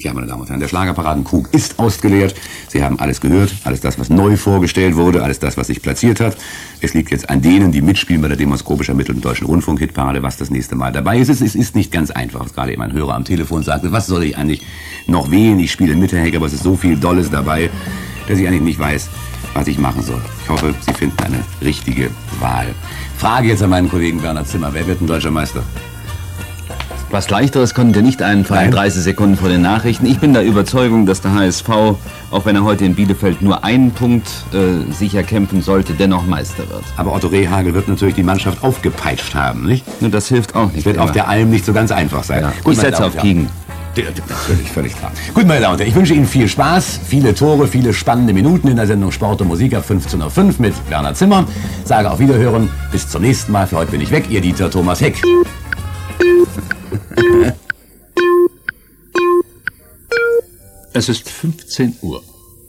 Ja, meine Damen und Herren, der Schlagerparadenkrug ist ausgeleert. Sie haben alles gehört, alles das, was neu vorgestellt wurde, alles das, was sich platziert hat. Es liegt jetzt an denen, die mitspielen bei der demoskopisch ermittelten Deutschen Rundfunk-Hitparade, was das nächste Mal dabei ist. Es ist nicht ganz einfach, was gerade eben ein Hörer am Telefon sagte. Was soll ich eigentlich noch wählen? Ich spiele mit, Herr Heck, aber es ist so viel Dolles dabei, dass ich eigentlich nicht weiß, was ich machen soll. Ich hoffe, Sie finden eine richtige Wahl. Frage jetzt an meinen Kollegen Bernhard Zimmer. Wer wird ein deutscher Meister? Was Leichteres konnte dir nicht einfallen, 30 Sekunden vor den Nachrichten. Ich bin der Überzeugung, dass der HSV, auch wenn er heute in Bielefeld nur einen Punkt sicher kämpfen sollte, dennoch Meister wird. Aber Otto Rehhagel wird natürlich die Mannschaft aufgepeitscht haben, nicht? Nur das hilft auch nicht. Es wird auf der Alm nicht so ganz einfach sein. Ja. Gut, ich setze auf Kiegen. Natürlich, völlig klar. Gut, meine Damen und Herren, ich wünsche Ihnen viel Spaß, viele Tore, viele spannende Minuten in der Sendung Sport und Musik ab 15:05 Uhr mit Bernhard Zimmer. Sage auf Wiederhören, bis zum nächsten Mal. Für heute bin ich weg, Ihr Dieter Thomas Heck. Es ist 15 Uhr.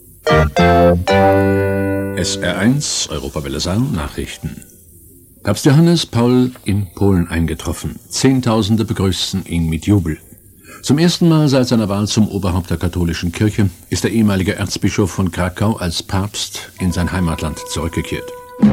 SR1, Europawelle Saarland, Nachrichten. Papst Johannes Paul in Polen eingetroffen. Zehntausende begrüßten ihn mit Jubel. Zum ersten Mal seit seiner Wahl zum Oberhaupt der katholischen Kirche ist der ehemalige Erzbischof von Krakau als Papst in sein Heimatland zurückgekehrt.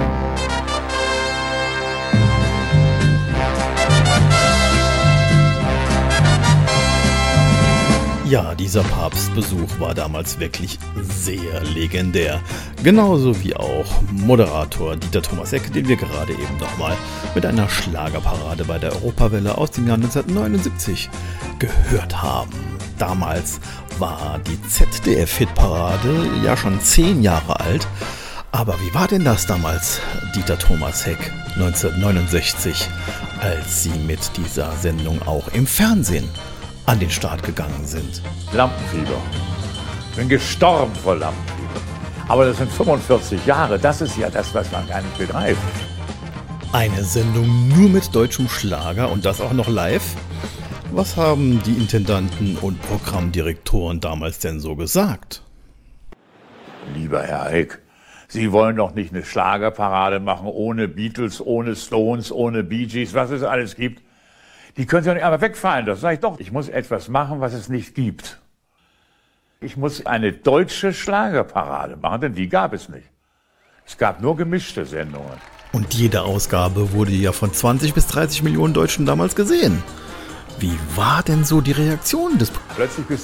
Ja, dieser Papstbesuch war damals wirklich sehr legendär. Genauso wie auch Moderator Dieter Thomas Heck, den wir gerade eben nochmal mit einer Schlagerparade bei der Europawelle aus dem Jahr 1979 gehört haben. Damals war die ZDF-Hitparade ja schon 10 Jahre alt. Aber wie war denn das damals, Dieter Thomas Heck, 1969, als Sie mit dieser Sendung auch im Fernsehen an den Start gegangen sind? Lampenfieber. Bin gestorben vor Lampenfieber. Aber das sind 45 Jahre, das ist ja das, was man gar nicht begreift. Eine Sendung nur mit deutschem Schlager und das auch noch live? Was haben die Intendanten und Programmdirektoren damals denn so gesagt? Lieber Herr Heck, Sie wollen doch nicht eine Schlagerparade machen ohne Beatles, ohne Stones, ohne Bee Gees, was es alles gibt. Die können ja nicht einfach wegfallen, das sage ich doch. Ich muss etwas machen, was es nicht gibt. Ich muss eine deutsche Schlagerparade machen, denn die gab es nicht. Es gab nur gemischte Sendungen. Und jede Ausgabe wurde ja von 20 bis 30 Millionen Deutschen damals gesehen. Wie war denn so die Reaktion des... Plötzlich